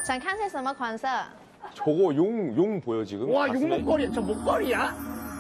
想看些什么款式？ 저거 용 보여 지금? 와, 가슴에? 용목걸이, 저 목걸이야?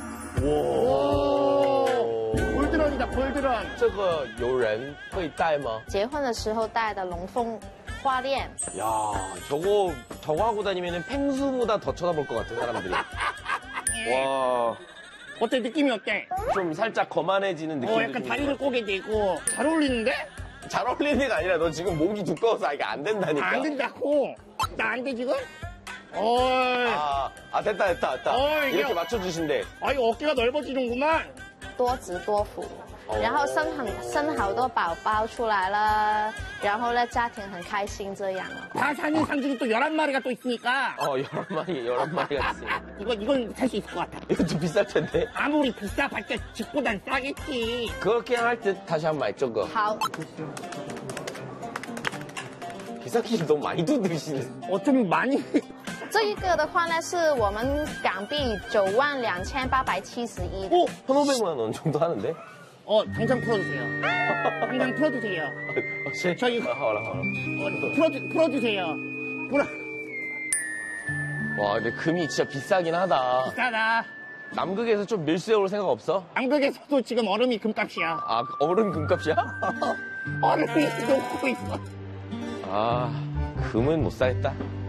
와, 골드런이다, 골드런. 这个有人会戴吗? 结婚的时候戴的龙凤花链。 야, 저거 하고 다니면 펭수보다 더 쳐다볼 것 같아 사람들이. 와, 어때, 느낌이 어때? 좀 살짝 거만해지는 느낌도 약간 좀 다리를 꼬게 되고. 잘 어울리는데? 잘 어울리는 게 아니라 너 지금 목이 두꺼워서 이게 안 된다니까. 안 된다고. 나 안 돼, 지금? 어이. 됐다. 이게- 이렇게 맞춰주신대. 아이, 어깨가 넓어지는구만. 多子多福，然后生好多宝宝出来了，然后呢家庭很开心这样哦。 다산이상 중에 또 11마리가 또 있으니까. 11마리가 있으니까. 이건 살 수 있을 것 같아. 이거 좀 비쌀 텐데. 아무리 비싸봤자 집보단 싸겠지. 그렇게 할 듯 다시 한 번 말 저거. 好， 기사님 너무 많이 두드시네. 어쩌면 많이. 这一个的话呢是我们港币92871。 오! 1,500만 원 정도 하는데? 당장 풀어주세요. 당장 풀어주세요. 저 이거- 好了. 풀어주세요. 와, 근데 금이 진짜 비싸긴 하다. 비싸다. 남극에서 좀 밀수해올 생각 없어? 남극에서도 지금 얼음이 금값이야. 얼음 금값이야? 얼음이 녹고 있어. 금은 못 사겠다.